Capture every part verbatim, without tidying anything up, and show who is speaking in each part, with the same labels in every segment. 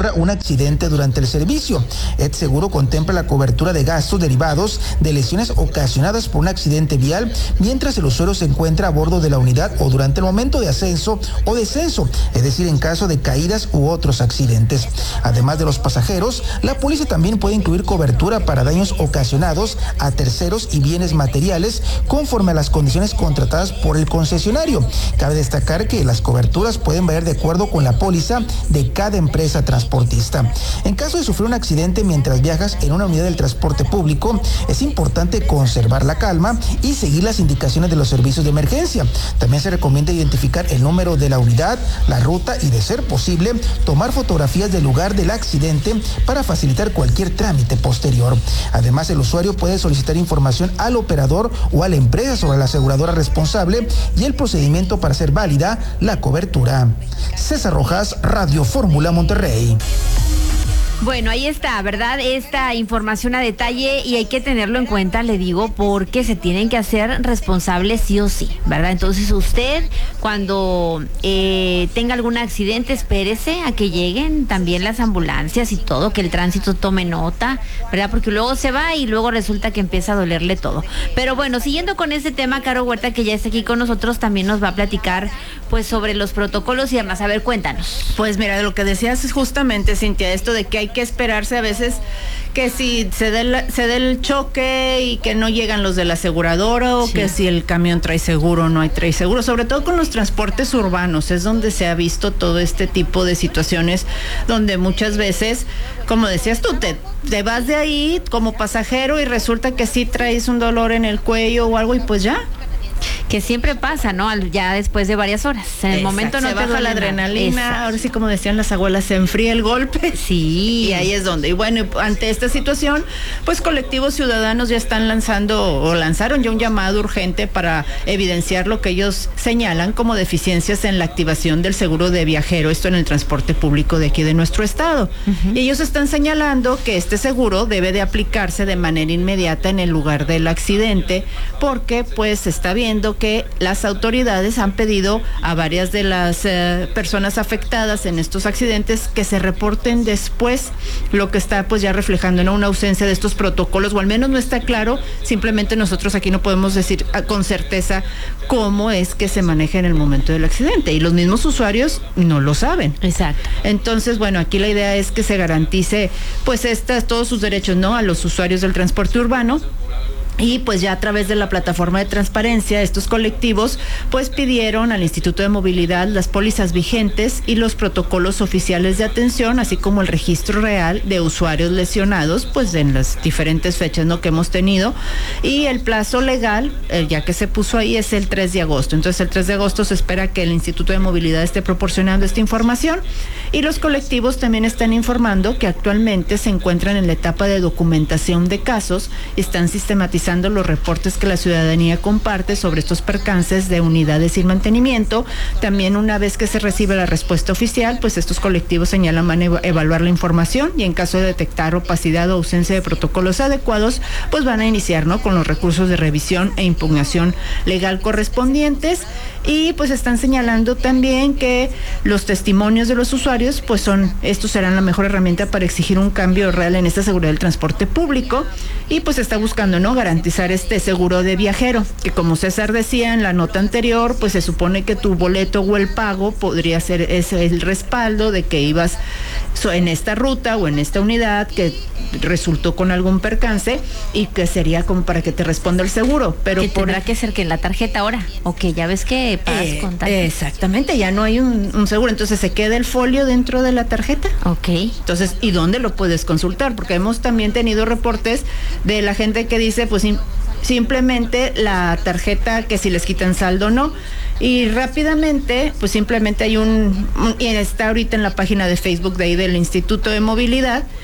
Speaker 1: ocurra un accidente durante el servicio. EdSeguro contempla la cobertura de gastos derivados de lesiones ocasionadas por un accidente vial mientras el usuario se encuentra a bordo de la unidad o durante el momento de ascenso o descenso, es decir, en caso de caídas u otros accidentes. Además de los pasajeros, la póliza también puede incluir cobertura para daños ocasionados a terceros y bienes materiales conforme a las condiciones contratadas por el concesionario. Cabe destacar que las coberturas pueden variar de acuerdo con la póliza de cada empresa transportista. En caso de sufrir un accidente mientras viajas en una unidad del transporte público, es importante conservar la calma y seguir las indicaciones de los servicios de emergencia. También se recomienda identificar el número de la unidad, la ruta y, de ser posible, tomar fotografías del lugar del accidente para facilitar cualquier trámite posterior. Además, el usuario puede solicitar información al operador o a la empresa sobre la aseguradora responsable y el procedimiento para hacer válida la cobertura. César Rojas, Radio Fórmula Monterrey.
Speaker 2: Bueno, ahí está, ¿verdad? Esta información a detalle y hay que tenerlo en cuenta, le digo, porque se tienen que hacer responsables sí o sí, ¿verdad? Entonces usted, cuando eh, tenga algún accidente, espérese a que lleguen también las ambulancias y todo, que el tránsito tome nota, ¿verdad? Porque luego se va y luego resulta que empieza a dolerle todo. Pero bueno, siguiendo con este tema, Caro Huerta, que ya está aquí con nosotros, también nos va a platicar pues sobre los protocolos y demás. A ver, cuéntanos.
Speaker 3: Pues mira, de lo que decías es justamente, Cintia, esto de que hay que esperarse a veces que si se dé el, se dé el choque y que no llegan los de la aseguradora o sí. que si el camión trae seguro o no hay trae seguro, sobre todo con los transportes urbanos, es donde se ha visto todo este tipo de situaciones donde muchas veces, como decías tú, te, te vas de ahí como pasajero y resulta que sí traes un dolor en el cuello o algo y pues ya.
Speaker 2: Que siempre pasa, ¿no? Ya después de varias horas. En el Exacto. momento no
Speaker 3: se
Speaker 2: te
Speaker 3: baja la adrenalina,
Speaker 2: Exacto.
Speaker 3: ahora sí, como decían las abuelas, se enfría el golpe.
Speaker 2: Sí.
Speaker 3: Y ahí es donde. Y bueno, ante esta situación, pues colectivos ciudadanos ya están lanzando o lanzaron ya un llamado urgente para evidenciar lo que ellos señalan como deficiencias en la activación del seguro de viajero, esto en el transporte público de aquí de nuestro estado. Uh-huh. Y ellos están señalando que este seguro debe de aplicarse de manera inmediata en el lugar del accidente, porque pues se está viendo que las autoridades han pedido a varias de las eh, personas afectadas en estos accidentes que se reporten después, lo que está pues ya reflejando en una ausencia de estos protocolos, o al menos no está claro. Simplemente nosotros aquí no podemos decir con certeza cómo es que se maneja en el momento del accidente, y los mismos usuarios no lo saben.
Speaker 2: Exacto.
Speaker 3: Entonces, bueno, aquí la idea es que se garantice pues estas, todos sus derechos, ¿no?, a los usuarios del transporte urbano. Y pues ya a través de la plataforma de transparencia, estos colectivos pues pidieron al Instituto de Movilidad las pólizas vigentes y los protocolos oficiales de atención, así como el registro real de usuarios lesionados, pues en las diferentes fechas, ¿no?, que hemos tenido. Y el plazo legal, eh, ya que se puso ahí, es el tres de agosto. Entonces el tres de agosto se espera que el Instituto de Movilidad esté proporcionando esta información. Y los colectivos también están informando que actualmente se encuentran en la etapa de documentación de casos y están sistematizando los reportes que la ciudadanía comparte sobre estos percances de unidades sin mantenimiento. También, una vez que se recibe la respuesta oficial, pues estos colectivos señalan van a evaluar la información y en caso de detectar opacidad o ausencia de protocolos adecuados, pues van a iniciar, ¿no?, con los recursos de revisión e impugnación legal correspondientes. Y pues están señalando también que los testimonios de los usuarios, pues son, estos serán la mejor herramienta para exigir un cambio real en esta seguridad del transporte público. Y pues está buscando, ¿no?, garantizar este seguro de viajero, que como César decía en la nota anterior, pues se supone que tu boleto o el pago podría ser ese el respaldo de que ibas en esta ruta o en esta unidad que resultó con algún percance y que sería como para que te responda el seguro. Pero
Speaker 2: que
Speaker 3: por
Speaker 2: tendrá que ser que en la tarjeta ahora, o que ya ves que pagas eh, con tarjeta.
Speaker 3: Exactamente, ya no hay un, un seguro, entonces se queda el folio dentro de la tarjeta.
Speaker 2: Ok.
Speaker 3: Entonces, ¿y dónde lo puedes consultar? Porque hemos también tenido reportes de la gente que dice, pues sim- simplemente la tarjeta, que si les quitan saldo o no. Y rápidamente, pues simplemente hay un, un, y está ahorita en la página de Facebook de ahí del Instituto de Movilidad,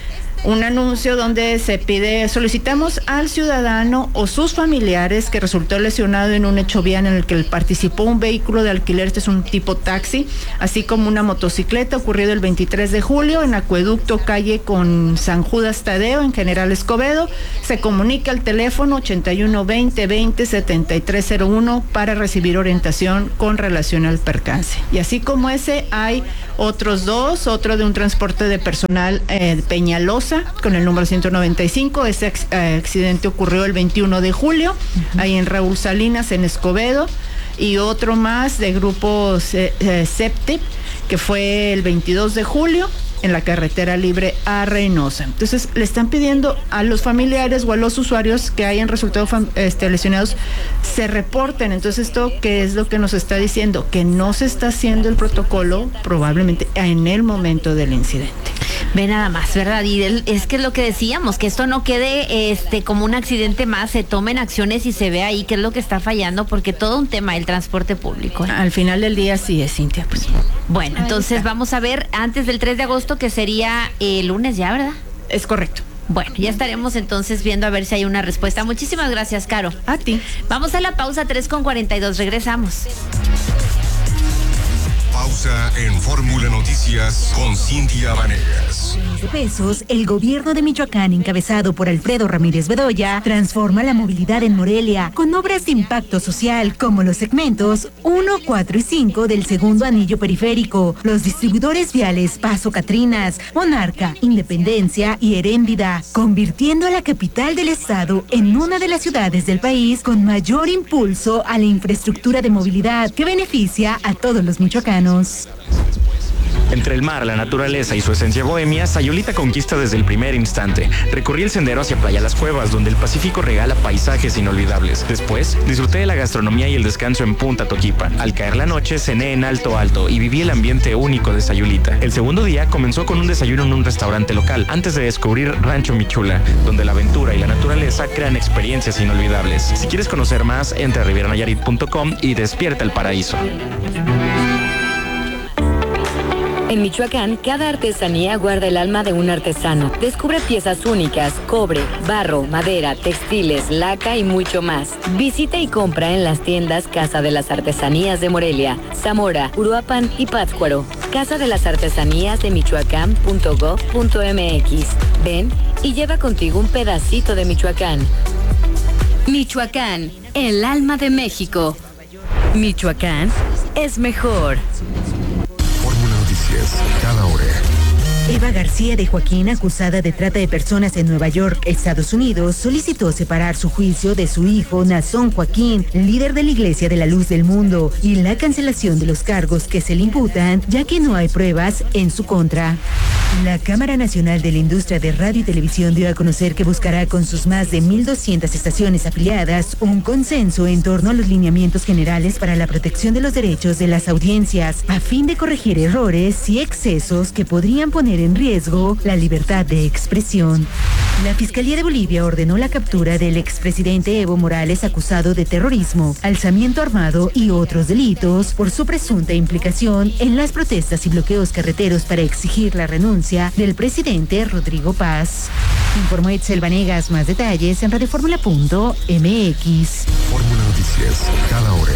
Speaker 3: un anuncio donde se pide, solicitamos al ciudadano o sus familiares que resultó lesionado en un hecho vial en el que participó un vehículo de alquiler, este es un tipo taxi, así como una motocicleta, ocurrido el veintitrés de julio en Acueducto, calle con San Judas Tadeo, en General Escobedo. Se comunica al teléfono ochenta y uno veinte veinte setenta y tres cero uno para recibir orientación con relación al percance. Y así como ese, hay otros dos, otro de un transporte de personal eh, Peñalosa, con el número ciento noventa y cinco. Ese eh, accidente ocurrió el veintiuno de julio, uh-huh. ahí en Raúl Salinas, en Escobedo. Y otro más de grupo eh, eh, Septip, que fue el veintidós de julio, en la carretera libre a Reynosa. Entonces, le están pidiendo a los familiares o a los usuarios que hayan resultado fam- este, lesionados, se reporten. Entonces, esto que es lo que nos está diciendo, que no se está haciendo el protocolo probablemente en el momento del incidente.
Speaker 2: Ve nada más, ¿verdad? Y el, es que es lo que decíamos, que esto no quede este como un accidente más, se tomen acciones y se ve ahí qué es lo que está fallando, porque todo un tema el transporte público, ¿eh?
Speaker 3: Al final del día sí es, Cintia, pues.
Speaker 2: Bueno, entonces vamos a ver antes del tres de agosto, que sería el lunes ya, ¿verdad?
Speaker 3: Es correcto.
Speaker 2: Bueno, ya estaremos entonces viendo a ver si hay una respuesta. Muchísimas gracias, Caro.
Speaker 3: A ti.
Speaker 2: Vamos a la pausa, tres con cuarenta y dos, regresamos.
Speaker 4: Pausa en Fórmula Noticias con Cintia Vanegas.
Speaker 5: De pesos, el gobierno de Michoacán, encabezado por Alfredo Ramírez Bedoya, transforma la movilidad en Morelia con obras de impacto social como los segmentos uno, cuatro y cinco del segundo anillo periférico, los distribuidores viales Paso Catrinas, Monarca, Independencia y Heréndida, convirtiendo a la capital del estado en una de las ciudades del país con mayor impulso a la infraestructura de movilidad que beneficia a todos los michoacanos.
Speaker 6: Entre el mar, la naturaleza y su esencia bohemia, Sayulita conquista desde el primer instante. Recorrí el sendero hacia Playa Las Cuevas, donde el Pacífico regala paisajes inolvidables. Después, disfruté de la gastronomía y el descanso en Punta Toquipa. Al caer la noche, cené en Alto Alto y viví el ambiente único de Sayulita. El segundo día comenzó con un desayuno en un restaurante local, antes de descubrir Rancho Michula, donde la aventura y la naturaleza crean experiencias inolvidables. Si quieres conocer más, entra a riviera nayarit punto com y despierta el paraíso.
Speaker 7: En Michoacán, cada artesanía guarda el alma de un artesano. Descubre piezas únicas, cobre, barro, madera, textiles, laca y mucho más. Visita y compra en las tiendas Casa de las Artesanías de Morelia, Zamora, Uruapan y Pátzcuaro. Casa de las Artesanías de Michoacán punto gob punto m x. Ven y lleva contigo un pedacito de Michoacán. Michoacán, el alma de México. Michoacán es mejor.
Speaker 4: Cada hora.
Speaker 5: Eva García de Joaquín, acusada de trata de personas en Nueva York, Estados Unidos, solicitó separar su juicio de su hijo Nazón Joaquín, líder de la Iglesia de la Luz del Mundo, y la cancelación de los cargos que se le imputan, ya que no hay pruebas en su contra. La Cámara Nacional de la Industria de Radio y Televisión dio a conocer que buscará con sus más de mil doscientas estaciones afiliadas un consenso en torno a los lineamientos generales para la protección de los derechos de las audiencias, a fin de corregir errores y excesos que podrían poner en riesgo la libertad de expresión. La Fiscalía de Bolivia ordenó la captura del expresidente Evo Morales, acusado de terrorismo, alzamiento armado y otros delitos por su presunta implicación en las protestas y bloqueos carreteros para exigir la renuncia del presidente Rodrigo Paz. Informó Itzel Vanegas. Más detalles en radioformula punto m x.
Speaker 4: Fórmula Noticias, cada hora.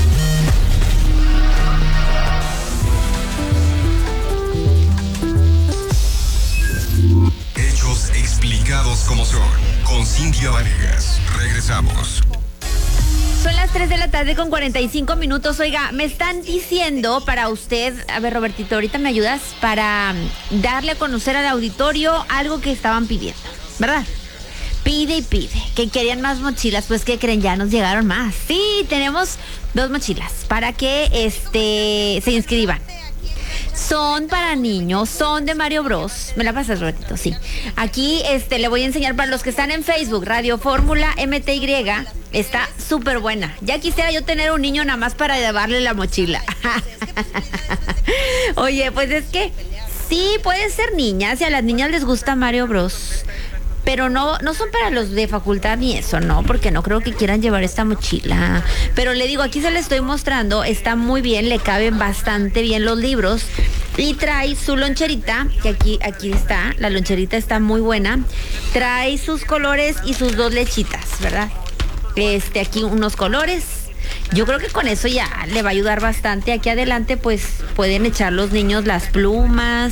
Speaker 4: Hechos explicados como son, con Cintia Vanegas. Regresamos.
Speaker 2: Son las tres de la tarde con cuarenta y cinco minutos. Oiga, me están diciendo para usted, a ver, Robertito, ahorita me ayudas para darle a conocer al auditorio algo que estaban pidiendo, ¿verdad? Pide y pide, que querían más mochilas. Pues, ¿qué creen? Ya nos llegaron más. Sí, tenemos dos mochilas para que este se inscriban. Son para niños, son de Mario Bros. ¿Me la pasas, Robertito? Sí. Aquí este le voy a enseñar para los que están en Facebook, Radio Fórmula M T Y. Está súper buena. Ya quisiera yo tener un niño nada más para llevarle la mochila. Oye, pues es que sí, puede ser niñas, y a las niñas les gusta Mario Bros. pero no, no son para los de facultad ni eso, no, porque no creo que quieran llevar esta mochila. Pero le digo, aquí se le estoy mostrando, está muy bien, le caben bastante bien los libros y trae su loncherita, que aquí, aquí está, la loncherita está muy buena, trae sus colores y sus dos lechitas, ¿verdad? Este, aquí unos colores. Yo creo que con eso ya le va a ayudar bastante. Aquí adelante pues pueden echar los niños las plumas,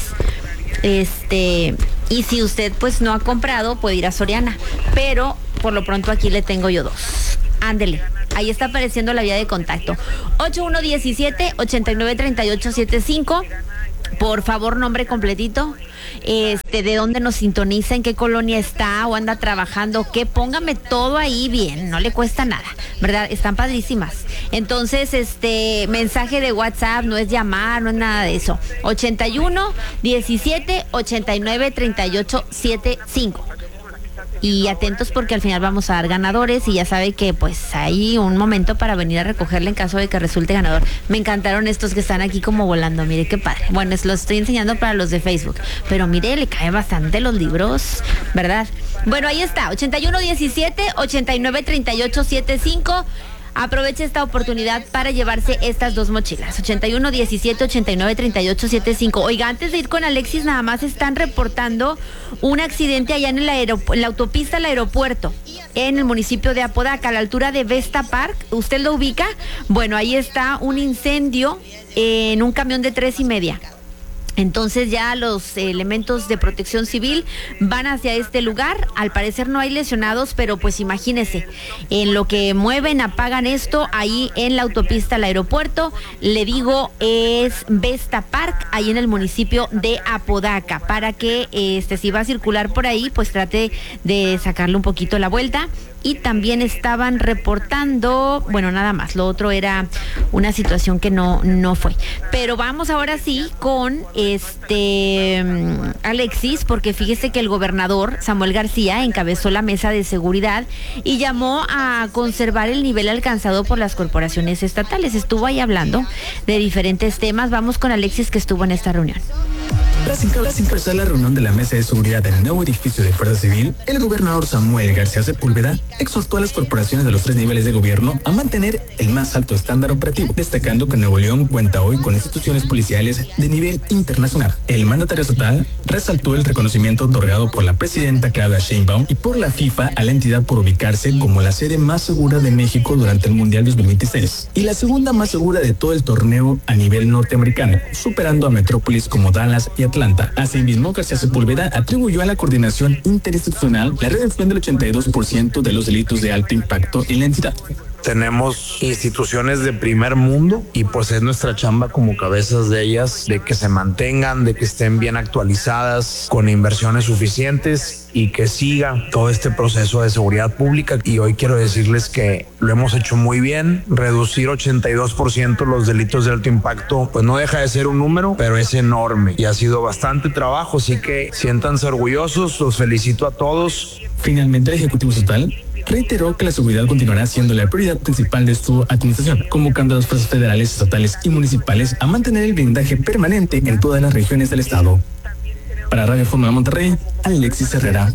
Speaker 2: este, y si usted pues no ha comprado puede ir a Soriana, pero por lo pronto aquí le tengo yo dos. Ándele, ahí está apareciendo la vía de contacto, ocho uno diecisiete, ochenta y nueve, treinta y ocho setenta y cinco. Por favor, nombre completito, este, de dónde nos sintoniza, en qué colonia está o anda trabajando, que póngame todo ahí bien, no le cuesta nada, ¿verdad? Están padrísimas. Entonces, este, mensaje de WhatsApp, no es llamar, no es nada de eso. ochenta y uno, diecisiete, ochenta y nueve, treinta y ocho setenta y cinco. Y atentos porque al final vamos a dar ganadores y ya sabe que pues hay un momento para venir a recogerle en caso de que resulte ganador. Me encantaron estos que están aquí como volando, mire qué padre. Bueno, los estoy enseñando para los de Facebook, pero mire, le caen bastante los libros, ¿verdad? Bueno, ahí está, ochenta y uno diecisiete, ochenta y nueve, treinta y ocho setenta y cinco. Aproveche esta oportunidad para llevarse estas dos mochilas. ochenta y uno diecisiete, ochenta y nueve, treinta y ocho setenta y cinco. Oiga, antes de ir con Alexis, nada más están reportando un accidente allá en, el aeropu- en la autopista al aeropuerto, en el municipio de Apodaca, a la altura de Vesta Park. ¿Usted lo ubica? Bueno, ahí está un incendio en un camión de tres y media. Entonces ya los elementos de protección civil van hacia este lugar. Al parecer no hay lesionados, pero pues imagínese, en lo que mueven, apagan esto ahí en la autopista al aeropuerto. Le digo, es Vesta Park, ahí en el municipio de Apodaca, para que este si va a circular por ahí, pues trate de sacarle un poquito la vuelta. Y también estaban reportando, bueno, nada más, lo otro era una situación que no, no fue. Pero vamos ahora sí con este Alexis, porque fíjese que el gobernador Samuel García encabezó la mesa de seguridad y llamó a conservar el nivel alcanzado por las corporaciones estatales. Estuvo ahí hablando de diferentes temas. Vamos con Alexis, que estuvo en esta reunión.
Speaker 8: Tras encabezar la reunión de la mesa de seguridad del nuevo edificio de Fuerza Civil, el gobernador Samuel García Sepúlveda exhortó a las corporaciones de los tres niveles de gobierno a mantener el más alto estándar operativo, destacando que Nuevo León cuenta hoy con instituciones policiales de nivel internacional. El mandatario estatal resaltó el reconocimiento otorgado por la presidenta Claudia Sheinbaum y por la FIFA a la entidad por ubicarse como la sede más segura de México durante el Mundial dos mil veintiséis y la segunda más segura de todo el torneo a nivel norteamericano, superando a metrópolis como Dallas y Atlanta. Asimismo, García Sepúlveda atribuyó a la coordinación interinstitucional la reducción del ochenta y dos por ciento de los delitos de alto impacto en la entidad.
Speaker 9: Tenemos instituciones de primer mundo y pues es nuestra chamba como cabezas de ellas de que se mantengan, de que estén bien actualizadas, con inversiones suficientes y que siga todo este proceso de seguridad pública. Y hoy quiero decirles que lo hemos hecho muy bien. Reducir ochenta y dos por ciento los delitos de alto impacto pues no deja de ser un número, pero es enorme y ha sido bastante trabajo, así que siéntanse orgullosos, los felicito a todos.
Speaker 8: Finalmente, el Ejecutivo Estatal reiteró que la seguridad continuará siendo la prioridad principal de su administración, convocando a las fuerzas federales, estatales y municipales a mantener el blindaje permanente en todas las regiones del estado. Para Radio Fórmula Monterrey, Alexis Herrera.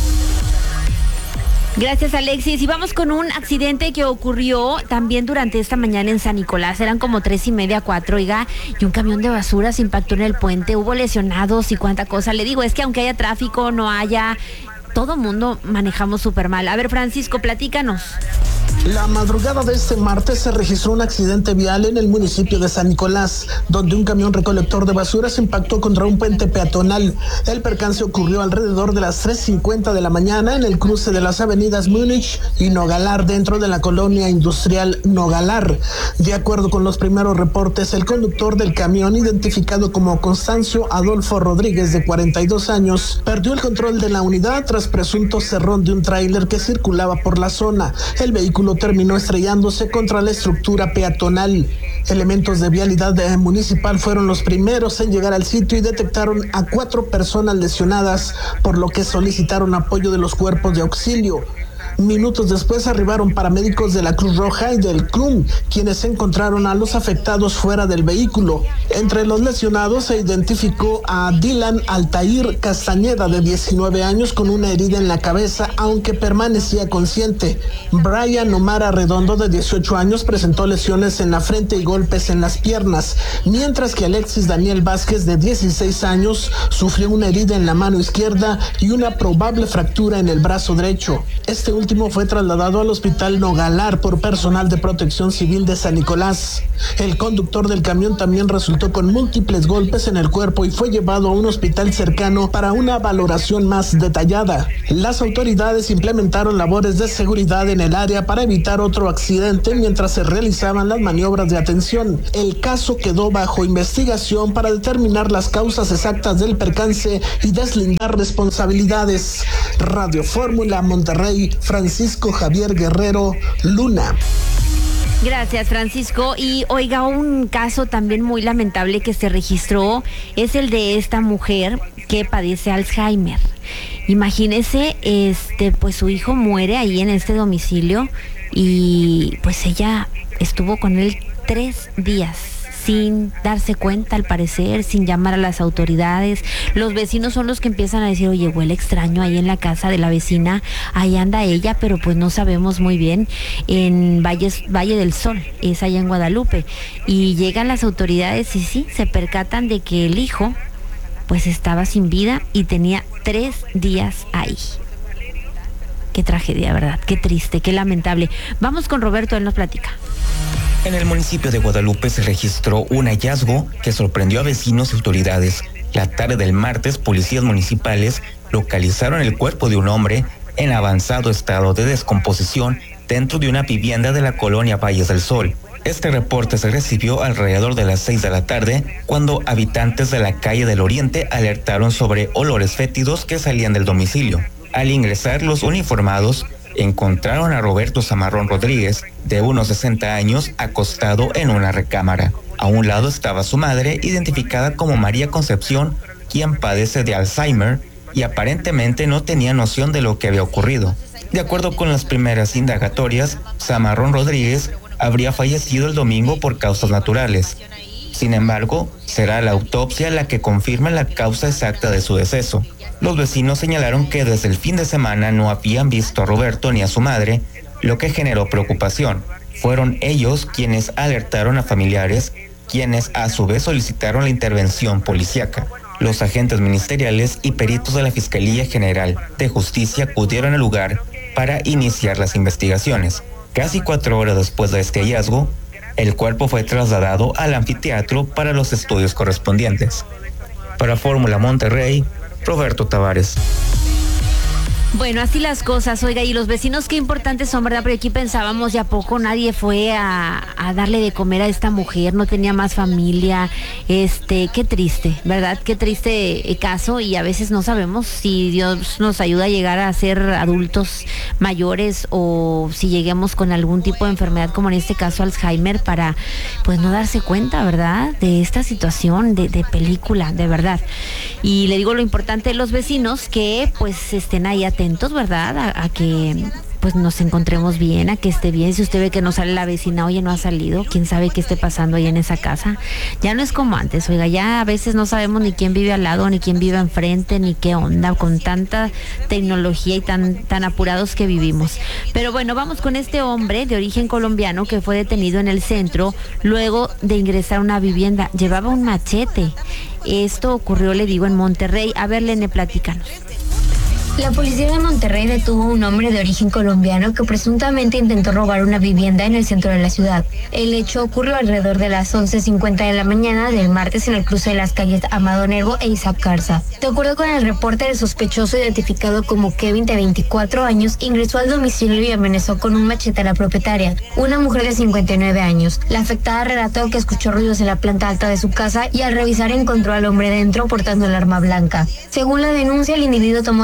Speaker 2: Gracias, Alexis. Y vamos con un accidente que ocurrió también durante esta mañana en San Nicolás. Eran como tres y media, cuatro, oiga, y un camión de basura se impactó en el puente. Hubo lesionados y cuánta cosa. Le digo, es que aunque haya tráfico, no haya... todo mundo manejamos súper mal. A ver, Francisco, platícanos.
Speaker 10: La madrugada de este martes se registró un accidente vial en el municipio de San Nicolás, donde un camión recolector de basura se impactó contra un puente peatonal. El percance ocurrió alrededor de las tres cincuenta de la mañana en el cruce de las avenidas Múnich y Nogalar, dentro de la colonia industrial Nogalar. De acuerdo con los primeros reportes, el conductor del camión, identificado como Constancio Adolfo Rodríguez, de cuarenta y dos años, perdió el control de la unidad tras presunto cerrón de un tráiler que circulaba por la zona. El vehículo terminó estrellándose contra la estructura peatonal. Elementos de vialidad municipal fueron los primeros en llegar al sitio y detectaron a cuatro personas lesionadas, por lo que solicitaron apoyo de los cuerpos de auxilio. Minutos después arribaron paramédicos de la Cruz Roja y del C R U M, quienes encontraron a los afectados fuera del vehículo. Entre los lesionados se identificó a Dylan Altair Castañeda, de diecinueve años, con una herida en la cabeza, aunque permanecía consciente. Brian Omar Arredondo, de dieciocho años, presentó lesiones en la frente y golpes en las piernas, mientras que Alexis Daniel Vázquez, de dieciséis años, sufrió una herida en la mano izquierda y una probable fractura en el brazo derecho. Este último fue trasladado al Hospital Nogalar por personal de Protección Civil de San Nicolás. El conductor del camión también resultó con múltiples golpes en el cuerpo y fue llevado a un hospital cercano para una valoración más detallada. Las autoridades implementaron labores de seguridad en el área para evitar otro accidente mientras se realizaban las maniobras de atención. El caso quedó bajo investigación para determinar las causas exactas del percance y deslindar responsabilidades. Radio Fórmula Monterrey, Francisco Javier Guerrero, Luna.
Speaker 2: Gracias, Francisco. Y oiga, un caso también muy lamentable que se registró es el de esta mujer que padece Alzheimer. Imagínese, este, pues su hijo muere ahí en este domicilio y pues ella estuvo con él tres días sin darse cuenta, al parecer, sin llamar a las autoridades. Los vecinos son los que empiezan a decir, oye, huele extraño ahí en la casa de la vecina, ahí anda ella, pero pues no sabemos muy bien, en Valles, Valle del Sol, es allá en Guadalupe. Y llegan las autoridades y sí, se percatan de que el hijo pues estaba sin vida y tenía tres días ahí. Qué tragedia, ¿verdad? Qué triste, qué lamentable. Vamos con Roberto, él nos platica.
Speaker 11: En el municipio de Guadalupe se registró un hallazgo que sorprendió a vecinos y autoridades. La tarde del martes, policías municipales localizaron el cuerpo de un hombre en avanzado estado de descomposición dentro de una vivienda de la colonia Valles del Sol. Este reporte se recibió alrededor de las seis de la tarde, cuando habitantes de la calle del Oriente alertaron sobre olores fétidos que salían del domicilio. Al ingresar, los uniformados encontraron a Roberto Zamarrón Rodríguez, de unos sesenta años, acostado en una recámara. A un lado estaba su madre, identificada como María Concepción, quien padece de Alzheimer y aparentemente no tenía noción de lo que había ocurrido. De acuerdo con las primeras indagatorias, Zamarrón Rodríguez habría fallecido el domingo por causas naturales. Sin embargo, será la autopsia la que confirme la causa exacta de su deceso. Los vecinos señalaron que desde el fin de semana no habían visto a Roberto ni a su madre, lo que generó preocupación. Fueron ellos quienes alertaron a familiares, quienes a su vez solicitaron la intervención policíaca. Los agentes ministeriales y peritos de la Fiscalía General de Justicia acudieron al lugar para iniciar las investigaciones. Casi cuatro horas después de este hallazgo, el cuerpo fue trasladado al anfiteatro para los estudios correspondientes. Para Fórmula Monterrey, Roberto Tavares.
Speaker 2: Bueno, así las cosas, oiga, y los vecinos qué importantes son, ¿verdad? Porque aquí pensábamos, ¿y a poco nadie fue a, a darle de comer a esta mujer? No tenía más familia, este, qué triste, ¿verdad? Qué triste caso, y a veces no sabemos si Dios nos ayuda a llegar a ser adultos mayores o si lleguemos con algún tipo de enfermedad, como en este caso Alzheimer, para pues no darse cuenta, ¿verdad? De esta situación de, de película, de verdad. Y le digo lo importante de los vecinos, que pues estén ahí atentos, ¿verdad? A, a que pues nos encontremos bien, a que esté bien. Si usted ve que no sale la vecina, oye, no ha salido, quién sabe qué esté pasando ahí en esa casa. Ya no es como antes, oiga, ya a veces no sabemos ni quién vive al lado, ni quién vive enfrente, ni qué onda, con tanta tecnología y tan, tan apurados que vivimos. Pero bueno, vamos con este hombre de origen colombiano que fue detenido en el centro luego de ingresar a una vivienda. Llevaba un machete. Esto ocurrió, le digo, en Monterrey. A ver, Lene, platícanos.
Speaker 12: La policía de Monterrey detuvo a un hombre de origen colombiano que presuntamente intentó robar una vivienda en el centro de la ciudad. El hecho ocurrió alrededor de las once cincuenta de la mañana del martes en el cruce de las calles Amado Nervo e Isaac Garza. De acuerdo con el reporte, el sospechoso, identificado como Kevin, de veinticuatro años, ingresó al domicilio y amenazó con un machete a la propietaria, una mujer de cincuenta y nueve años. La afectada relató que escuchó ruidos en la planta alta de su casa y al revisar encontró al hombre dentro portando el arma blanca. Según la denuncia, el individuo tomó tres botellas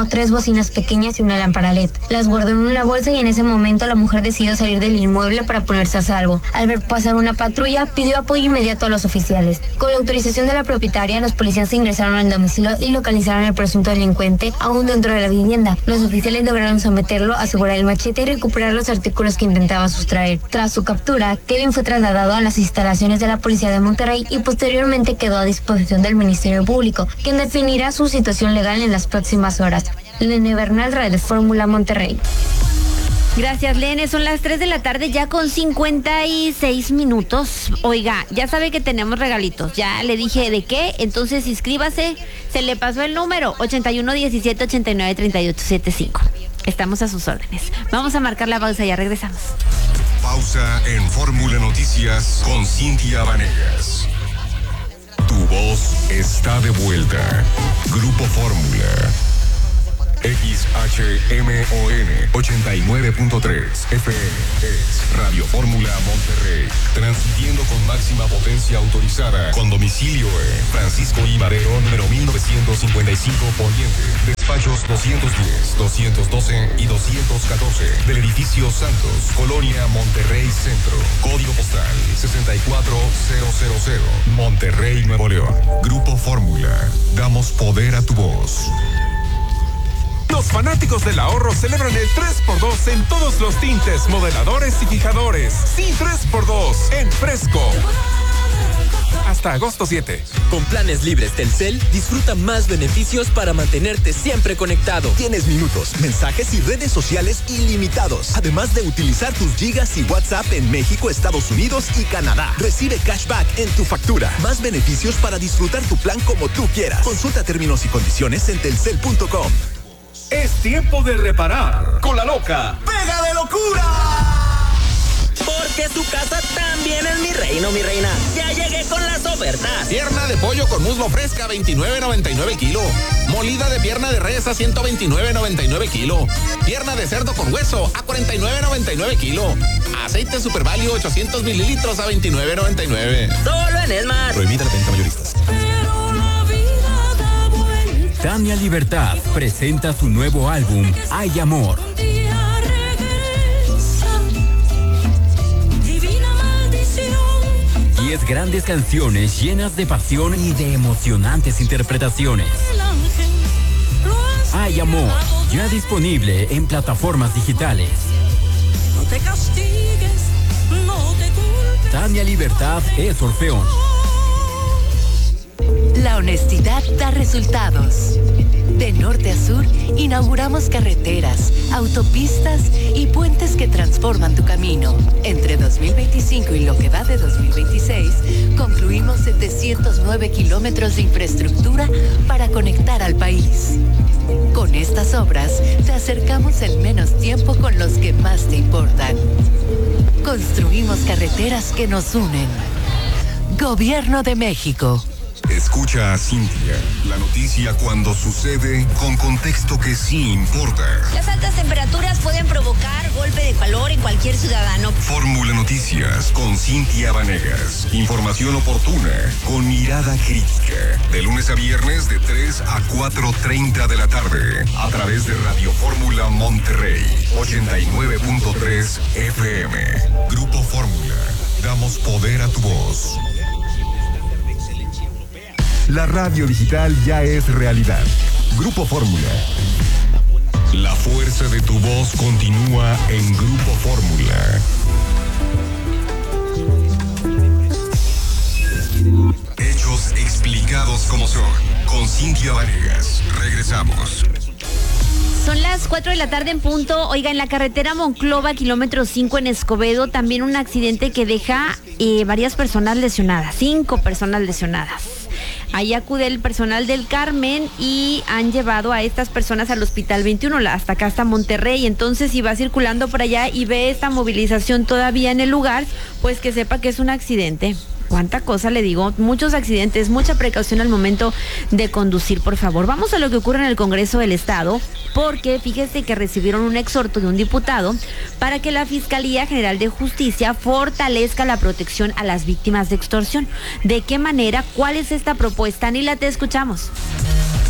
Speaker 12: bocinas pequeñas y una lámpara L E D. Las guardó en una bolsa y en ese momento la mujer decidió salir del inmueble para ponerse a salvo. Al ver pasar una patrulla, pidió apoyo inmediato a los oficiales. Con la autorización de la propietaria, los policías ingresaron al domicilio y localizaron al presunto delincuente aún dentro de la vivienda. Los oficiales lograron someterlo, asegurar el machete y recuperar los artículos que intentaba sustraer. Tras su captura, Kevin fue trasladado a las instalaciones de la Policía de Monterrey y posteriormente quedó a disposición del Ministerio Público, quien definirá su situación legal en las próximas horas. Lene Bernal, Radio Fórmula Monterrey.
Speaker 2: Gracias, Lene. Son las tres de la tarde ya con cincuenta y seis minutos. Oiga, ya sabe que tenemos regalitos. Ya le dije de qué, entonces inscríbase. Se le pasó el número ochenta y uno diecisiete ochenta y nueve treinta y ocho setenta y cinco. Estamos a sus órdenes. Vamos a marcar la pausa, ya regresamos.
Speaker 4: Pausa en Fórmula Noticias con Cintia Vanegas. Tu voz está de vuelta. Grupo Fórmula. X H M O N ochenta y nueve punto tres F M es Radio Fórmula Monterrey, transmitiendo con máxima potencia autorizada, con domicilio en Francisco I. Madero, número mil novecientos cincuenta y cinco Poniente, despachos doscientos diez, doscientos doce y doscientos catorce, del edificio Santos, Colonia Monterrey Centro, código postal sesenta y cuatro mil, Monterrey, Nuevo León. Grupo Fórmula, damos poder a tu voz.
Speaker 13: Los fanáticos del ahorro celebran el tres por dos en todos los tintes, modeladores y fijadores. Sí, tres por dos en Fresco. Hasta agosto siete.
Speaker 14: Con planes libres Telcel, disfruta más beneficios para mantenerte siempre conectado.
Speaker 15: Tienes minutos, mensajes y redes sociales ilimitados. Además de utilizar tus gigas y WhatsApp en México, Estados Unidos y Canadá. Recibe cashback en tu factura. Más beneficios para disfrutar tu plan como tú quieras. Consulta términos y condiciones en telcel punto com.
Speaker 13: Es tiempo de reparar con la loca
Speaker 15: ¡Pega de locura!
Speaker 16: Porque tu casa también es mi reino, mi reina. Ya llegué con las ofertas.
Speaker 17: Pierna de pollo con muslo fresca, veintinueve noventa y nueve el kilo. Molida de pierna de res a ciento veintinueve noventa y nueve kilo. Pierna de cerdo con hueso a cuarenta y nueve noventa y nueve kilo. Aceite Super Value ochocientos mililitros a veintinueve noventa y nueve.
Speaker 16: Solo en Esmar.
Speaker 15: Prohibida la venta mayoristas.
Speaker 18: Tania Libertad presenta su nuevo álbum, Hay Amor. Diez grandes canciones llenas de pasión y de emocionantes interpretaciones. Hay Amor, ya disponible en plataformas digitales.
Speaker 19: No te castigues, no te culpes.
Speaker 18: Tania Libertad es Orfeón.
Speaker 20: La honestidad da resultados. De norte a sur, inauguramos carreteras, autopistas y puentes que transforman tu camino. Entre dos mil veinticinco y lo que va de dos mil veintiséis, concluimos setecientos nueve kilómetros de infraestructura para conectar al país. Con estas obras, te acercamos en menos tiempo con los que más te importan. Construimos carreteras que nos unen. Gobierno de México.
Speaker 4: Escucha a Cintia, la noticia cuando sucede con contexto que sí importa.
Speaker 21: Las altas temperaturas pueden provocar golpe de calor en cualquier ciudadano.
Speaker 4: Fórmula Noticias con Cintia Vanegas. Información oportuna con mirada crítica. De lunes a viernes de tres a cuatro treinta de la tarde. A través de Radio Fórmula Monterrey ochenta y nueve punto tres F M. Grupo Fórmula. Damos poder a tu voz.
Speaker 22: La radio digital ya es realidad. Grupo Fórmula.
Speaker 4: La fuerza de tu voz continúa en Grupo Fórmula. Hechos explicados como son. Con Cintia Vanegas. Regresamos.
Speaker 2: Son las cuatro de la tarde en punto. Oiga, en la carretera Monclova, kilómetro cinco en Escobedo, también un accidente que deja eh, varias personas lesionadas, cinco personas lesionadas. Ahí acude el personal del Carmen y han llevado a estas personas al Hospital veintiuno, hasta acá, hasta Monterrey. Entonces, si va circulando por allá y ve esta movilización todavía en el lugar, pues que sepa que es un accidente. Cuánta cosa le digo, muchos accidentes, mucha precaución al momento de conducir, por favor. Vamos a lo que ocurre en el Congreso del Estado, porque fíjese que recibieron un exhorto de un diputado para que la Fiscalía General de Justicia fortalezca la protección a las víctimas de extorsión. ¿De qué manera? ¿Cuál es esta propuesta? Nila, te escuchamos.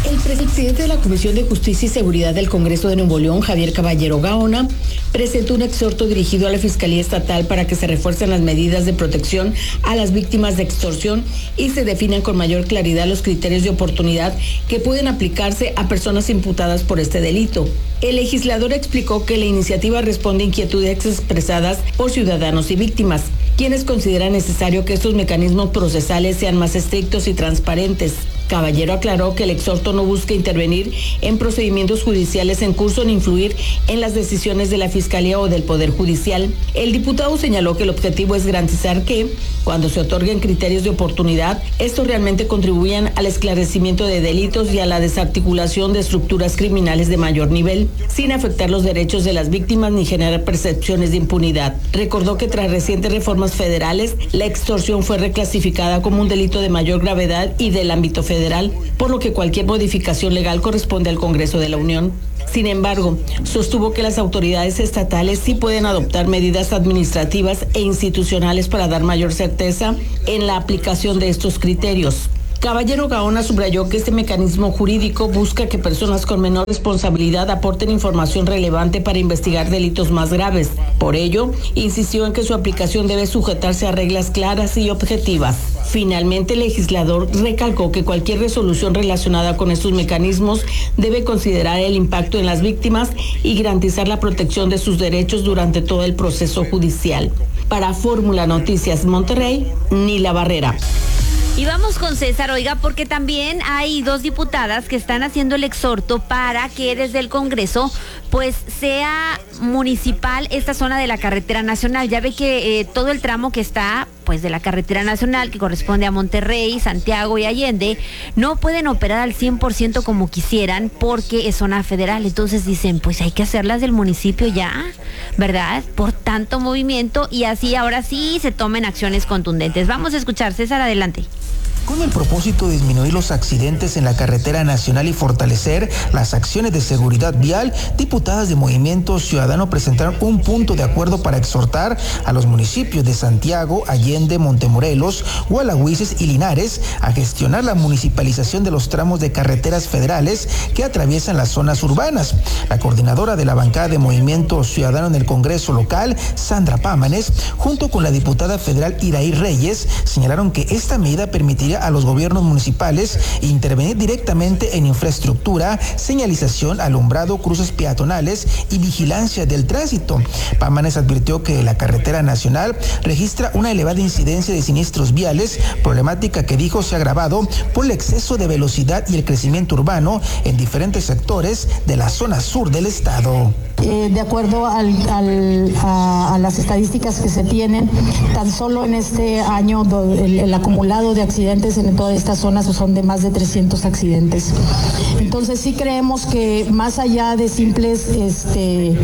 Speaker 1: El presidente de la Comisión de Justicia y Seguridad del Congreso de Nuevo León, Javier Caballero Gaona, presentó un exhorto dirigido a la Fiscalía Estatal para que se refuercen las medidas de protección a las víctimas de extorsión y se definan con mayor claridad los criterios de oportunidad que pueden aplicarse a personas imputadas por este delito. El legislador explicó que la iniciativa responde a inquietudes expresadas por ciudadanos y víctimas, quienes consideran necesario que estos mecanismos procesales sean más estrictos y transparentes. Caballero aclaró que el exhorto no busca intervenir en procedimientos judiciales en curso ni influir en las decisiones de la Fiscalía o del Poder Judicial. El diputado señaló que el objetivo es garantizar que, cuando se otorguen criterios de oportunidad, estos realmente contribuyan al esclarecimiento de delitos y a la desarticulación de estructuras criminales de mayor nivel, sin afectar los derechos de las víctimas ni generar percepciones de impunidad. Recordó que tras recientes reformas federales, la extorsión fue reclasificada como un delito de mayor gravedad y del ámbito federal. Federal, por lo que cualquier modificación legal corresponde al Congreso de la Unión. Sin embargo, sostuvo que las autoridades estatales sí pueden adoptar medidas administrativas e institucionales para dar mayor certeza en la aplicación de estos criterios. Caballero Gaona subrayó que este mecanismo jurídico busca que personas con menor responsabilidad aporten información relevante para investigar delitos más graves. Por ello, insistió en que su aplicación debe sujetarse a reglas claras y objetivas. Finalmente, el legislador recalcó que cualquier resolución relacionada con estos mecanismos debe considerar el impacto en las víctimas y garantizar la protección de sus derechos durante todo el proceso judicial. Para Fórmula Noticias Monterrey, Nila Barrera.
Speaker 2: Y vamos con César, oiga, porque también hay dos diputadas que están haciendo el exhorto para que desde el Congreso pues sea municipal esta zona de la carretera nacional. Ya ve que eh, todo el tramo que está pues de la carretera nacional que corresponde a Monterrey, Santiago y Allende no pueden operar al cien por ciento como quisieran porque es zona federal. Entonces dicen, pues hay que hacerlas del municipio ya, ¿verdad? Por tanto movimiento y así ahora sí se tomen acciones contundentes. Vamos a escuchar, César, adelante.
Speaker 3: Con el propósito de disminuir los accidentes en la carretera nacional y fortalecer las acciones de seguridad vial, diputadas de Movimiento Ciudadano presentaron un punto de acuerdo para exhortar a los municipios de Santiago, Allende, Montemorelos, Gualahuises y Linares a gestionar la municipalización de los tramos de carreteras federales que atraviesan las zonas urbanas. La coordinadora de la bancada de Movimiento Ciudadano en el Congreso local, Sandra Pámanes, junto con la diputada federal Iraí Reyes, señalaron que esta medida permitiría a los gobiernos municipales intervenir directamente en infraestructura, señalización, alumbrado, cruces peatonales y vigilancia del tránsito. Pámanes advirtió que la carretera nacional registra una elevada incidencia de siniestros viales, problemática que dijo se ha agravado por el exceso de velocidad y el crecimiento urbano en diferentes sectores de la zona sur del estado.
Speaker 23: Eh, de acuerdo al, al, a, a las estadísticas que se tienen, tan solo en este año do, el, el acumulado de accidentes en todas estas zonas son de más de trescientos accidentes. Entonces sí creemos que más allá de simples este,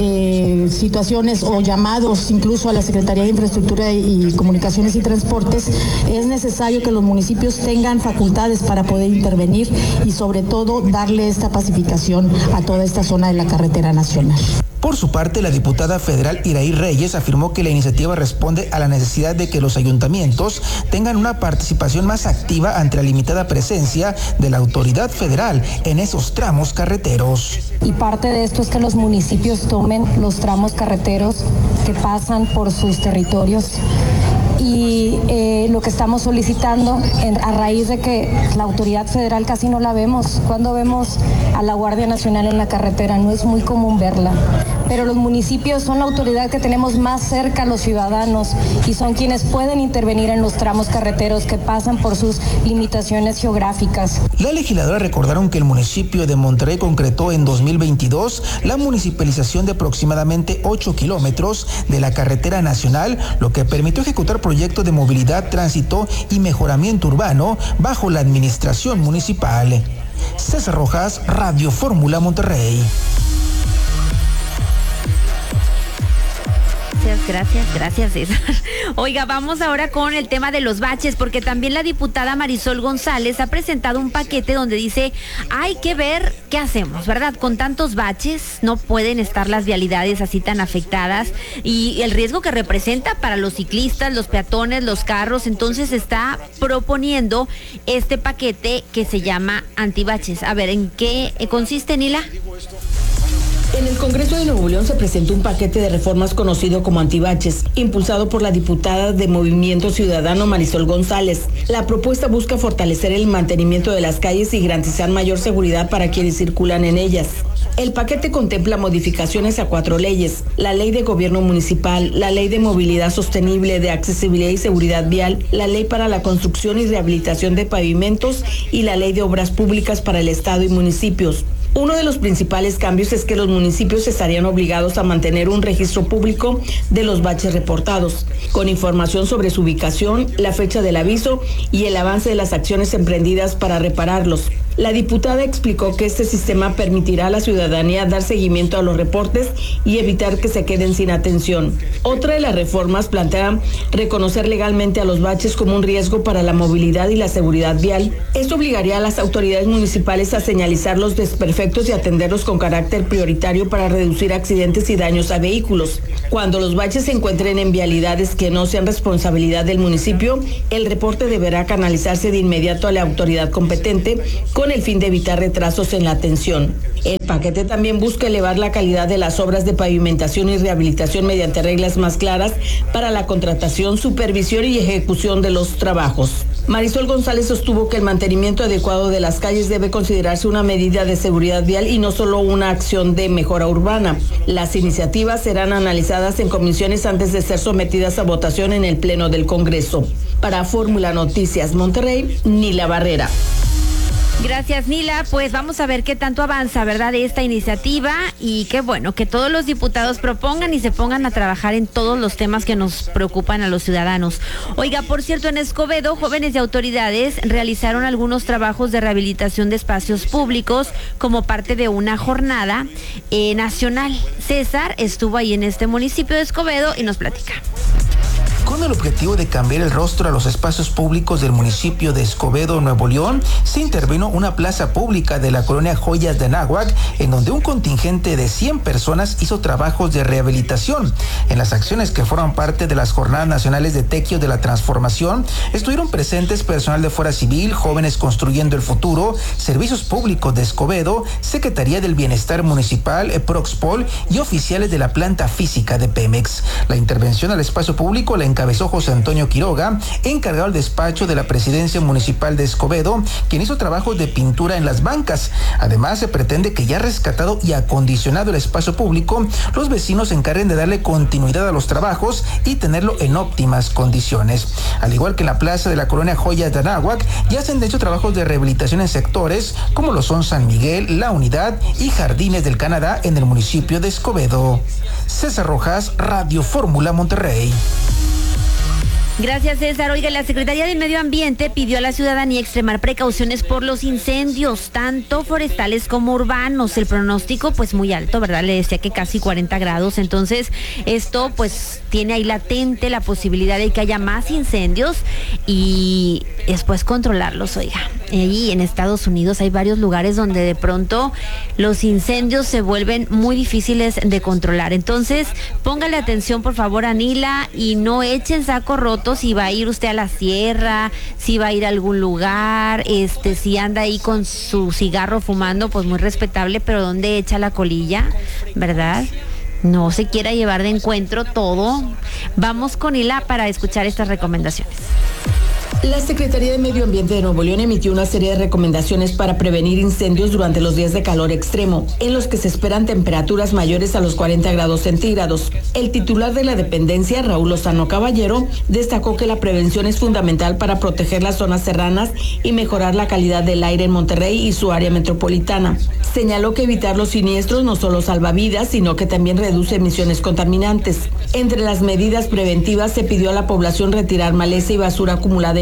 Speaker 23: eh, situaciones o llamados incluso a la Secretaría de Infraestructura y Comunicaciones y Transportes, es necesario que los municipios tengan facultades para poder intervenir y sobre todo darle esta pacificación a toda esta zona de la carretera nacional.
Speaker 3: Por su parte, la diputada federal Iraí Reyes afirmó que la iniciativa responde a la necesidad de que los ayuntamientos tengan una participación más activa ante la limitada presencia de la autoridad federal en esos tramos carreteros.
Speaker 24: Y parte de esto es que los municipios tomen los tramos carreteros que pasan por sus territorios. Y eh, lo que estamos solicitando en, a raíz de que la autoridad federal casi no la vemos, cuando vemos a la Guardia Nacional en la carretera, no es muy común verla, pero los municipios son la autoridad que tenemos más cerca a los ciudadanos y son quienes pueden intervenir en los tramos carreteros que pasan por sus limitaciones geográficas.
Speaker 3: La legisladora recordaron que el municipio de Monterrey concretó en dos mil veintidós la municipalización de aproximadamente ocho kilómetros de la carretera nacional, lo que permitió ejecutar proyectos de movilidad, tránsito y mejoramiento urbano bajo la administración municipal. César Rojas, Radio Fórmula Monterrey.
Speaker 2: Gracias, gracias, gracias, César. Oiga, vamos ahora con el tema de los baches, porque también la diputada Marisol González ha presentado un paquete donde dice, hay que ver qué hacemos, ¿verdad? Con tantos baches no pueden estar las vialidades así tan afectadas y el riesgo que representa para los ciclistas, los peatones, los carros. Entonces está proponiendo este paquete que se llama antibaches. A ver, ¿en qué consiste, Nila?
Speaker 1: En el Congreso de Nuevo León se presentó un paquete de reformas conocido como antibaches, impulsado por la diputada de Movimiento Ciudadano Marisol González. La propuesta busca fortalecer el mantenimiento de las calles y garantizar mayor seguridad para quienes circulan en ellas. El paquete contempla modificaciones a cuatro leyes: la Ley de Gobierno Municipal, la Ley de Movilidad Sostenible, de Accesibilidad y Seguridad Vial, la Ley para la Construcción y Rehabilitación de Pavimentos y la Ley de Obras Públicas para el Estado y municipios. Uno de los principales cambios es que los municipios estarían obligados a mantener un registro público de los baches reportados, con información sobre su ubicación, la fecha del aviso y el avance de las acciones emprendidas para repararlos. La diputada explicó que este sistema permitirá a la ciudadanía dar seguimiento a los reportes y evitar que se queden sin atención. Otra de las reformas plantea reconocer legalmente a los baches como un riesgo para la movilidad y la seguridad vial. Esto obligaría a las autoridades municipales a señalizar los desperfectos y atenderlos con carácter prioritario para reducir accidentes y daños a vehículos. Cuando los baches se encuentren en vialidades que no sean responsabilidad del municipio, el reporte deberá canalizarse de inmediato a la autoridad competente con el fin de evitar retrasos en la atención. El paquete también busca elevar la calidad de las obras de pavimentación y rehabilitación mediante reglas más claras para la contratación, supervisión y ejecución de los trabajos. Marisol González sostuvo que el mantenimiento adecuado de las calles debe considerarse una medida de seguridad vial y no solo una acción de mejora urbana. Las iniciativas serán analizadas en comisiones antes de ser sometidas a votación en el Pleno del Congreso. Para Fórmula Noticias Monterrey, Nila Barrera.
Speaker 2: Gracias, Nila. Pues vamos a ver qué tanto avanza, ¿verdad?, de esta iniciativa, y qué bueno que todos los diputados propongan y se pongan a trabajar en todos los temas que nos preocupan a los ciudadanos. Oiga, por cierto, en Escobedo, jóvenes y autoridades realizaron algunos trabajos de rehabilitación de espacios públicos como parte de una jornada eh, nacional. César estuvo ahí en este municipio de Escobedo y nos platica.
Speaker 3: Con el objetivo de cambiar el rostro a los espacios públicos del municipio de Escobedo, Nuevo León, se intervino una plaza pública de la colonia Joyas de Anáhuac, en donde un contingente de cien personas hizo trabajos de rehabilitación. En las acciones que forman parte de las Jornadas Nacionales de Tequio de la Transformación, estuvieron presentes personal de Fuerza Civil, Jóvenes Construyendo el Futuro, Servicios Públicos de Escobedo, Secretaría del Bienestar Municipal, Proxpol y oficiales de la planta física de Pemex. La intervención al espacio público la encabezó José Antonio Quiroga, encargado del despacho de la Presidencia Municipal de Escobedo, quien hizo trabajos de pintura en las bancas. Además, se pretende que ya rescatado y acondicionado el espacio público, los vecinos se encarguen de darle continuidad a los trabajos y tenerlo en óptimas condiciones. Al igual que en la plaza de la colonia Joyas de Anáhuac, ya se han hecho trabajos de rehabilitación en sectores como lo son San Miguel, La Unidad y Jardines del Canadá en el municipio de Escobedo. César Rojas, Radio Fórmula Monterrey.
Speaker 2: Gracias, César. Oiga, la Secretaría de Medio Ambiente pidió a la ciudadanía extremar precauciones por los incendios, tanto forestales como urbanos. El pronóstico, pues, muy alto, ¿verdad? Le decía que casi cuarenta grados. Entonces, esto, pues, tiene ahí latente la posibilidad de que haya más incendios y después controlarlos, oiga. Y en Estados Unidos hay varios lugares donde de pronto los incendios se vuelven muy difíciles de controlar. Entonces, póngale atención, por favor, a Nila, y no echen saco roto si va a ir usted a la sierra, si va a ir a algún lugar, este, si anda ahí con su cigarro fumando, pues muy respetable, pero ¿dónde echa la colilla? ¿Verdad? No se quiera llevar de encuentro todo. Vamos con Nila para escuchar estas recomendaciones.
Speaker 1: La Secretaría de Medio Ambiente de Nuevo León emitió una serie de recomendaciones para prevenir incendios durante los días de calor extremo, en los que se esperan temperaturas mayores a los cuarenta grados centígrados. El titular de la dependencia, Raúl Lozano Caballero, destacó que la prevención es fundamental para proteger las zonas serranas y mejorar la calidad del aire en Monterrey y su área metropolitana. Señaló que evitar los siniestros no solo salva vidas, sino que también reduce emisiones contaminantes. Entre las medidas preventivas se pidió a la población retirar maleza y basura acumulada en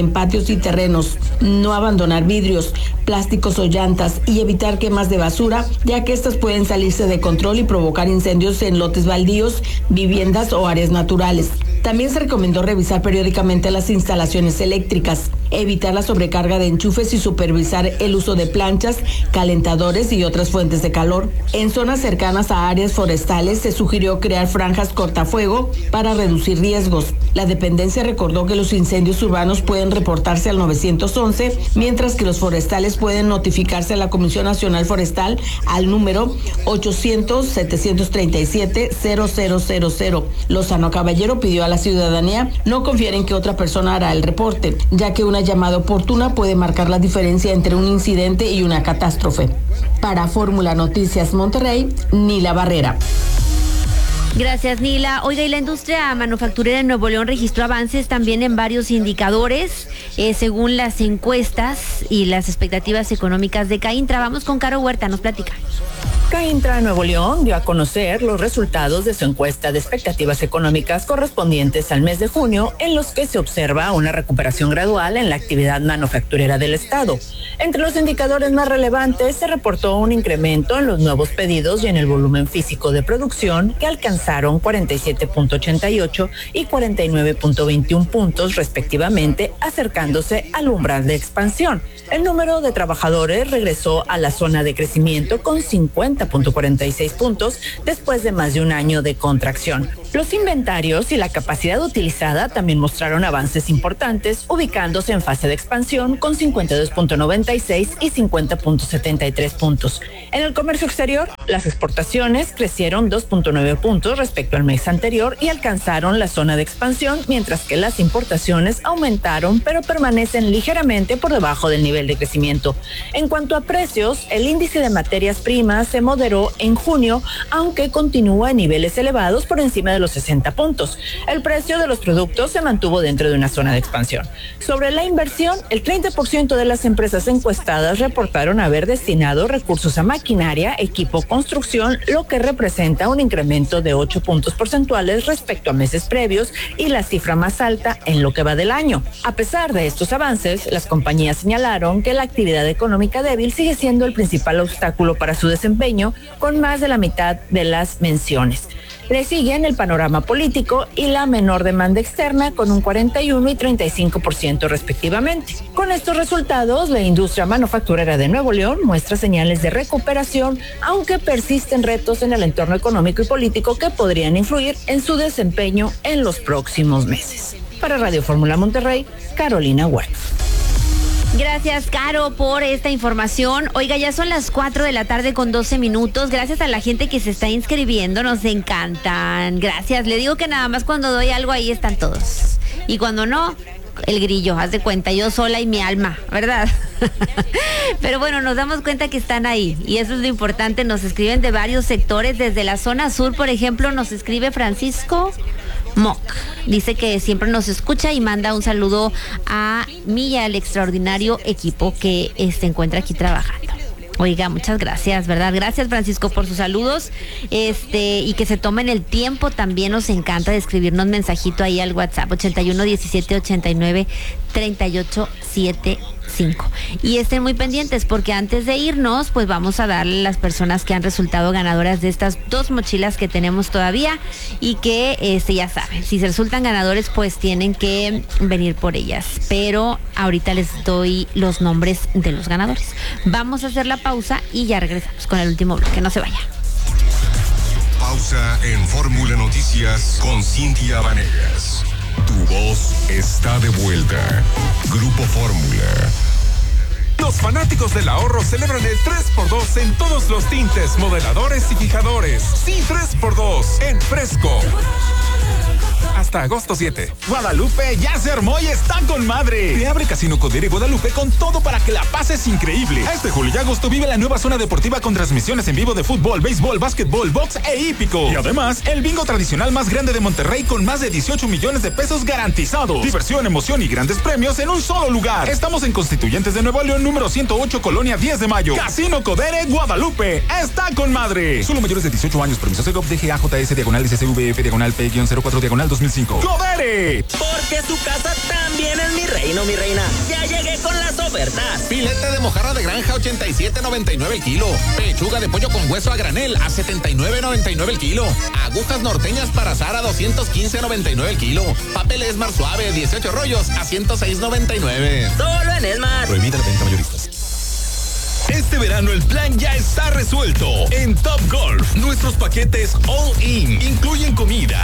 Speaker 1: en patios y terrenos, no abandonar vidrios, plásticos o llantas y evitar quemas de basura, ya que estas pueden salirse de control y provocar incendios en lotes baldíos, viviendas o áreas naturales. También se recomendó revisar periódicamente las instalaciones eléctricas, evitar la sobrecarga de enchufes y supervisar el uso de planchas, calentadores y otras fuentes de calor. En zonas cercanas a áreas forestales se sugirió crear franjas cortafuego para reducir riesgos. La dependencia recordó que los incendios urbanos pueden reportarse al nueve once, mientras que los forestales pueden notificarse a la Comisión Nacional Forestal al número ochocientos, setecientos treinta y siete, cero cero cero cero. Lozano Caballero pidió a la ciudadanía no confiar en que otra persona hará el reporte, ya que una llamada oportuna puede marcar la diferencia entre un incidente y una catástrofe. Para Fórmula Noticias Monterrey, Nila Barrera.
Speaker 2: Gracias, Nila. Oiga, y la industria manufacturera en Nuevo León registró avances también en varios indicadores, eh, según las encuestas y las expectativas económicas de Caintra. Vamos con Caro Huerta, nos platica.
Speaker 5: Caintra Nuevo León dio a conocer los resultados de su encuesta de expectativas económicas correspondientes al mes de junio, en los que se observa una recuperación gradual en la actividad manufacturera del estado. Entre los indicadores más relevantes se reportó un incremento en los nuevos pedidos y en el volumen físico de producción, que alcanzaron cuarenta y siete punto ochenta y ocho y cuarenta y nueve punto veintiuno puntos respectivamente, acercándose al umbral de expansión. El número de trabajadores regresó a la zona de crecimiento con cincuenta punto cuarenta y seis puntos después de más de un año de contracción. Los inventarios y la capacidad utilizada también mostraron avances importantes, ubicándose en fase de expansión con cincuenta y dos punto noventa y seis y cincuenta punto setenta y tres puntos. En el comercio exterior, las exportaciones crecieron dos punto nueve puntos respecto al mes anterior y alcanzaron la zona de expansión, mientras que las importaciones aumentaron, pero permanecen ligeramente por debajo del nivel de crecimiento. En cuanto a precios, el índice de materias primas se moderó en junio, aunque continúa en niveles elevados por encima de los sesenta puntos. El precio de los productos se mantuvo dentro de una zona de expansión. Sobre la inversión, el treinta por ciento de las empresas encuestadas reportaron haber destinado recursos a maquinaria, equipo, construcción, lo que representa un incremento de ocho puntos porcentuales respecto a meses previos y la cifra más alta en lo que va del año. A pesar de estos avances, las compañías señalaron que la actividad económica débil sigue siendo el principal obstáculo para su desempeño, con más de la mitad de las menciones. Le siguen el panorama político y la menor demanda externa, con un cuarenta y uno y treinta y cinco por ciento respectivamente. Con estos resultados, la industria manufacturera de Nuevo León muestra señales de recuperación, aunque persisten retos en el entorno económico y político que podrían influir en su desempeño en los próximos meses. Para Radio Fórmula Monterrey, Carolina Huerta.
Speaker 2: Gracias, Caro, por esta información. Oiga, ya son las cuatro de la tarde con doce minutos. Gracias a la gente que se está inscribiendo, nos encantan. Gracias. Le digo que nada más cuando doy algo ahí están todos. Y cuando no, el grillo, haz de cuenta, yo sola y mi alma, ¿verdad? Pero bueno, nos damos cuenta que están ahí y eso es lo importante. Nos escriben de varios sectores. Desde la zona sur, por ejemplo, nos escribe Francisco Moc. Dice que siempre nos escucha y manda un saludo a mí y al extraordinario equipo que eh, se encuentra aquí trabajando. Oiga, muchas gracias, ¿verdad? Gracias, Francisco, por sus saludos. Este, y que se tomen el tiempo. También nos encanta de escribirnos mensajito ahí al WhatsApp ochenta y uno diecisiete ochenta y nueve treinta y ocho setenta y cinco. Y estén muy pendientes porque antes de irnos, pues vamos a darle a las personas que han resultado ganadoras de estas dos mochilas que tenemos todavía y que este ya saben, si se resultan ganadores, pues tienen que venir por ellas. Pero ahorita les doy los nombres de los ganadores. Vamos a hacer la pausa y ya regresamos con el último bloque. No se vaya.
Speaker 4: Pausa en Fórmula Noticias con Cintia Vanegas. Tu voz está de vuelta. Grupo Fórmula.
Speaker 13: Los fanáticos del ahorro celebran el tres por dos en todos los tintes, modeladores y fijadores. Sí, tres por dos en Fresco. Hasta agosto siete.
Speaker 6: Guadalupe ya se armó y está con madre. Te abre Casino Codere Guadalupe con todo para que la pases increíble. Este julio y agosto vive la nueva zona deportiva con transmisiones en vivo de fútbol, béisbol, básquetbol, box e hípico. Y además, el bingo tradicional más grande de Monterrey con más de dieciocho millones de pesos garantizados. Diversión, emoción y grandes premios en un solo lugar. Estamos en Constituyentes de Nuevo León, número ciento ocho, Colonia diez de mayo. Casino Codere Guadalupe está con madre. Solo mayores de dieciocho años. Permiso Segov D G A J S diagonal S C V F diagonal P cero cuatro diagonal dos mil cinco. ¡Codere!
Speaker 16: Porque su casa también es mi reino. reino, mi reina. Ya llegué con las ofertas.
Speaker 17: Filete de mojarra de granja ochenta y siete noventa y nueve el kilo. Pechuga de pollo con hueso a granel a setenta y nueve noventa y nueve el kilo. Agujas norteñas para asar a doscientos quince noventa y nueve el kilo. Papel Esmar suave dieciocho rollos a ciento seis noventa y nueve.
Speaker 16: Solo en Esmar.
Speaker 17: Prohibida la venta mayoristas.
Speaker 7: Este verano el plan ya está resuelto. En Top Golf, nuestros paquetes All In incluyen comida,